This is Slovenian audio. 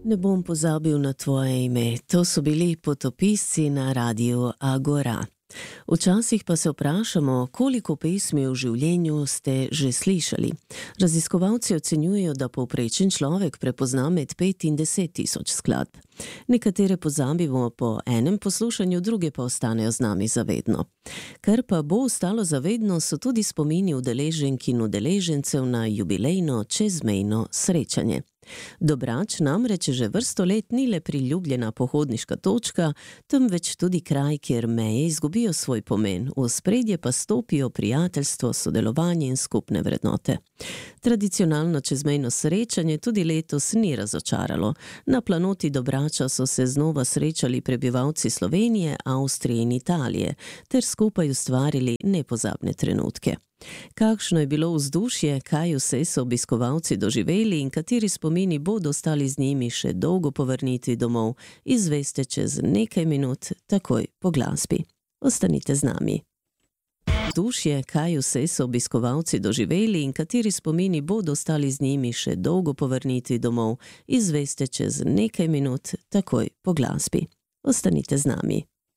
Ne bom pozabil na tvoje ime. To so bili potopisci na radiu Agora. Včasih pa se vprašamo, koliko pesmi v življenju ste že slišali. Raziskovalci ocenjujejo, da povprečen človek prepozna med 5 in 10 tisoč skladb. Nekatere pozabimo po enem poslušanju, druge pa ostanejo z nami zavedno. Kar pa bo ostalo zavedno, so tudi spomini udeleženk in udeležencev na jubilejno čezmejno srečanje. Dobrač namreč že vrsto let ni le priljubljena pohodniška točka, temveč tudi kraj, kjer meje izgubijo svoj pomen, v ospredje pa stopijo prijateljstvo, sodelovanje in skupne vrednote. Tradicionalno čezmejno srečanje tudi letos ni razočaralo. Na planoti Dobrača so se znova srečali prebivalci Slovenije, Avstrije in Italije ter skupaj ustvarili nepozabne trenutke. Kakšno je bilo vzdušje, kaj vse so obiskovalci doživeli in kateri spomini bodo ostali z njimi še dolgo po vrnitvi domov, izveste čez nekaj minut, takoj po glasbi. Ostanite z nami. Vzdušje, kaj vse so obiskovalci doživeli in kateri spomini bodo ostali z njimi še dolgo po vrnitvi domov, izveste čez nekaj minut, takoj po glasbi. Ostanite z nami.